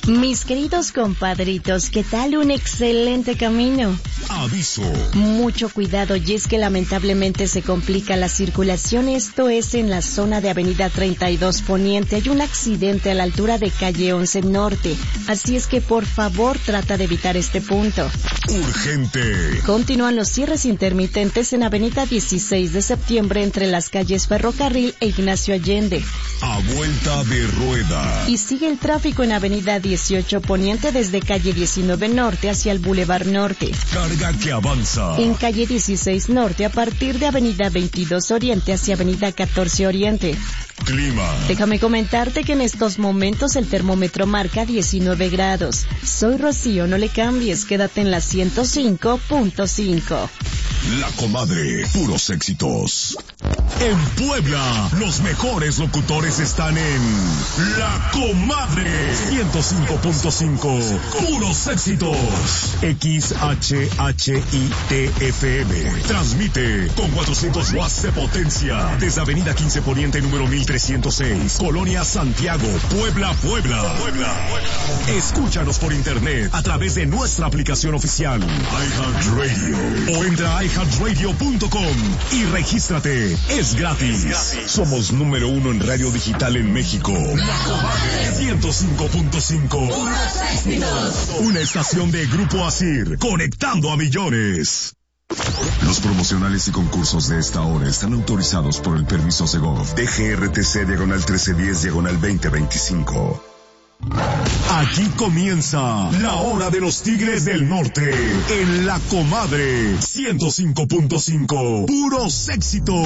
Mis queridos compadritos, ¿qué tal? Un excelente camino. Aviso. Mucho cuidado, y es que lamentablemente se complica la circulación. Esto es en la zona de Avenida 32 Poniente. Hay un accidente a la altura de calle 11 Norte. Así es que por favor trata de evitar este punto. Urgente. Continúan los cierres intermitentes en Avenida 16 de Septiembre entre las calles Ferrocarril e Ignacio Allende. A vuelta de rueda. Y sigue el tráfico en Avenida 18 Poniente desde calle 19 Norte hacia el Boulevard Norte. Carga que avanza. En calle 16 Norte a partir de Avenida 22 Oriente hacia Avenida 14 Oriente. Clima. Déjame comentarte que en estos momentos el termómetro marca 19 grados. Soy Rocío, no le cambies, quédate en la 105.5. La Comadre, puros éxitos. En Puebla, los mejores locutores están en La Comadre 105.5. Puros éxitos. XHHITFM. Transmite con 400 watts de potencia desde Avenida 15 Poniente número 1306, Colonia Santiago, Puebla. Escúchanos por internet a través de nuestra aplicación oficial iHeartRadio o entra a iHeartRadio.com y regístrate. Es gratis. Somos número 1 en radio digital en México. La Comadre 105.5. Una estación de Grupo Asir, conectando a millones. Los promocionales y concursos de esta hora están autorizados por el permiso Segov DGRTC/1310/2025. Aquí comienza la hora de los Tigres del Norte en La Comadre 105.5. Puros éxitos.